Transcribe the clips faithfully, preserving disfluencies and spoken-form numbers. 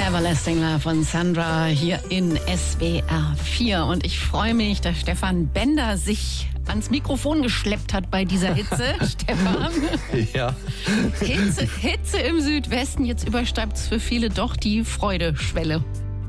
Everlasting Love von Sandra hier in S W R vier. Und ich freue mich, dass Stefan Bender sich ans Mikrofon geschleppt hat bei dieser Hitze. Stefan? Ja. Hitze, Hitze im Südwesten, jetzt übersteigt es für viele doch die Freudeschwelle.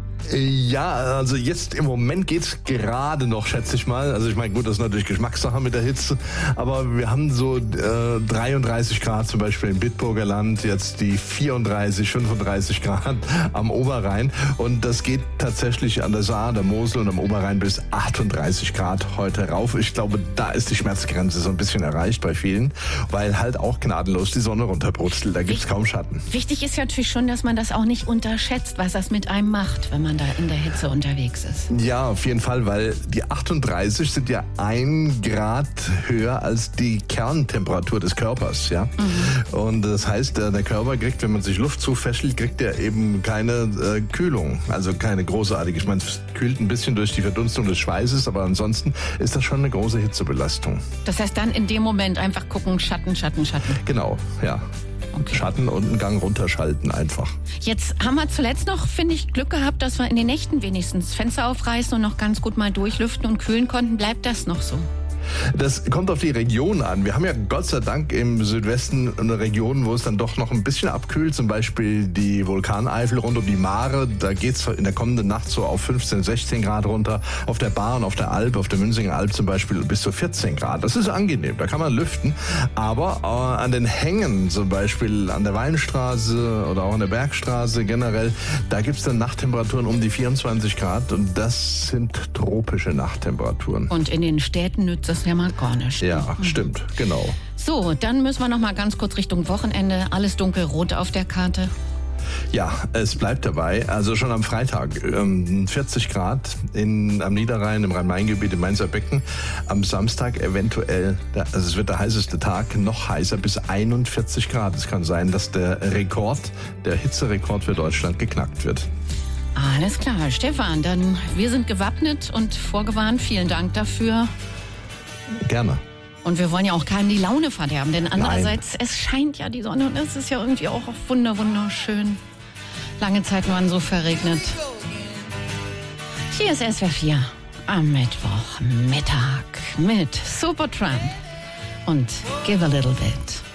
Ja, also jetzt im Moment geht's gerade noch, schätze ich mal. Also ich meine, gut, das ist natürlich Geschmackssache mit der Hitze, aber wir haben so äh, dreiunddreißig Grad zum Beispiel im Bitburger Land, jetzt die vierunddreißig, fünfunddreißig Grad am Oberrhein und das geht tatsächlich an der Saar, der Mosel und am Oberrhein bis achtunddreißig Grad heute rauf. Ich glaube, da ist die Schmerzgrenze so ein bisschen erreicht bei vielen, weil halt auch gnadenlos die Sonne runterbrutzelt, da gibt's kaum Schatten. Wichtig ist ja natürlich schon, dass man das auch nicht unterschätzt, was das mit einem macht, wenn man da in der Hitze unterwegs ist. Ja, auf jeden Fall, weil die achtunddreißig sind ja ein Grad höher als die Kerntemperatur des Körpers, ja. Mhm. Und das heißt, der Körper kriegt, wenn man sich Luft zufächelt, kriegt er eben keine äh, Kühlung, also keine großartige. Ich meine, es kühlt ein bisschen durch die Verdunstung des Schweißes, aber ansonsten ist das schon eine große Hitzebelastung. Das heißt dann in dem Moment einfach gucken, Schatten, Schatten, Schatten. Genau, ja. Okay. Schatten und einen Gang runterschalten einfach. Jetzt haben wir zuletzt noch, finde ich, Glück gehabt, dass wir in den Nächten wenigstens Fenster aufreißen und noch ganz gut mal durchlüften und kühlen konnten. Bleibt das noch so? Das kommt auf die Region an. Wir haben ja Gott sei Dank im Südwesten eine Region, wo es dann doch noch ein bisschen abkühlt. Zum Beispiel die Vulkaneifel rund um die Mare. Da geht es in der kommenden Nacht so auf fünfzehn, sechzehn Grad runter. Auf der Bahn, auf der Alp, auf der Münzinger Alp zum Beispiel bis zu vierzehn Grad. Das ist angenehm, da kann man lüften. Aber äh, an den Hängen, zum Beispiel an der Weinstraße oder auch an der Bergstraße generell, da gibt es dann Nachttemperaturen um die vierundzwanzig Grad. Und das sind tropische Nachttemperaturen. Und in den Städten nützt das ja mal gar nicht. Ja, mhm. Stimmt, genau. So, dann müssen wir noch mal ganz kurz Richtung Wochenende. Alles dunkelrot auf der Karte. Ja, es bleibt dabei. Also schon am Freitag ähm, vierzig Grad in, am Niederrhein, im Rhein-Main-Gebiet, im Mainzer Becken. Am Samstag eventuell, also es wird der heißeste Tag, noch heißer bis einundvierzig Grad. Es kann sein, dass der Rekord, der Hitzerekord für Deutschland geknackt wird. Alles klar, Stefan, dann wir sind gewappnet und vorgewarnt. Vielen Dank dafür. Gerne. Und wir wollen ja auch keinem die Laune verderben, denn andererseits, Nein. es scheint ja die Sonne und es ist ja irgendwie auch wunder wunderschön. Lange Zeit waren so verregnet. Hier ist S W R vier am Mittwochmittag mit Supertramp und Give a Little Bit.